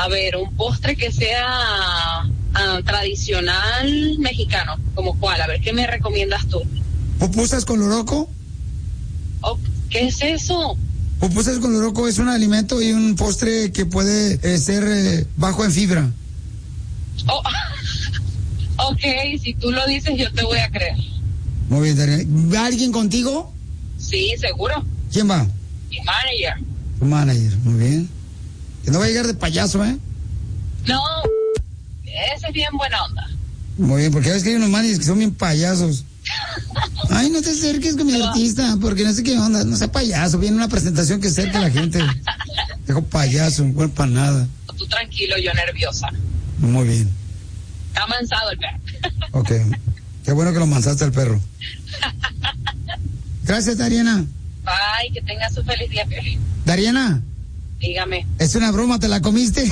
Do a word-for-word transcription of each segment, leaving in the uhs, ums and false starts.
A ver, un postre que sea uh, tradicional mexicano, ¿como cuál? A ver, ¿qué me recomiendas tú? ¿Pupusas con loroco? Oh, ¿qué es eso? Pupusas con loroco es un alimento y un postre que puede eh, ser eh, bajo en fibra. Oh, ok, si tú lo dices yo te voy a creer. Muy bien, Dariana. ¿Va alguien contigo? Sí, seguro. ¿Quién va? Mi manager. Tu manager, muy bien. Que no va a llegar de payaso, ¿eh? No, ese es bien buena onda. Muy bien, porque a veces que hay unos managers que son bien payasos. Ay, no te acerques con mi no. artista, porque no sé qué onda, no sea payaso, viene una presentación que acerque a la gente. Dejo payaso, no para nada. Tú tranquilo, yo nerviosa. Muy bien. Está mansado el perro. Ok, qué bueno que lo mansaste al perro. Gracias, Dariana. Bye, que tengas un feliz día, Piolín. Dariana. Dígame. Es una broma, ¿te la comiste?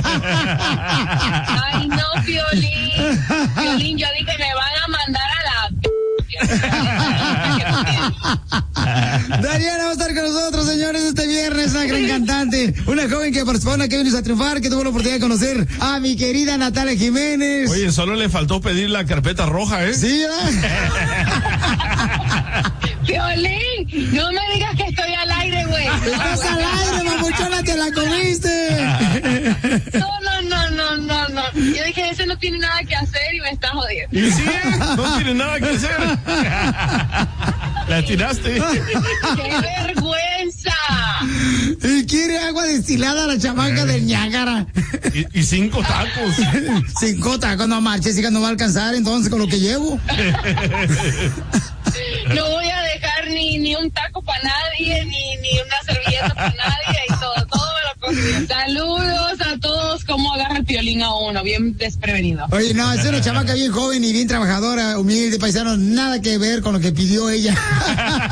Ay, no, Piolín. Piolín, yo dije, me van a mandar a la... Dariana va a estar con nosotros, señores, este viernes, una gran cantante, una joven que participó en Que Vienes a Triunfar, que tuvo la oportunidad de conocer a mi querida Natalia Jiménez. Oye, solo le faltó pedir la carpeta roja, ¿eh? Sí, ¿eh? Piolín, no me digas que estoy al aire, güey. Estás al aire, mamuchona, te la comiste. No, no, no, no, no, no. Yo dije, ese no tiene nada que hacer y me está jodiendo. ¿Y sí? No tiene nada que hacer. La tiraste. ¡Qué vergüenza! Y quiere agua destilada a la chamaca del Niágara. Y, y cinco tacos. Cinco tacos, no marches, hija, no va a alcanzar entonces con lo que llevo. No voy a dejar ni, ni un taco para nadie, ni, ni una servilleta para nadie y todo, todo me lo cogí. Saludos a todos, cómo agarra el Piolín a uno, bien desprevenido. Oye, no, es una chamaca bien joven y bien trabajadora, humilde, paisano, nada que ver con lo que pidió ella.